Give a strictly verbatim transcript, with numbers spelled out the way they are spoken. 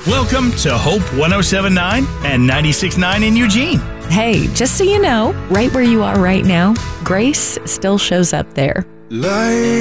Welcome to Hope one oh seven point nine and ninety-six point nine in Eugene. Hey, just so you know, right where you are right now, grace still shows up there. Light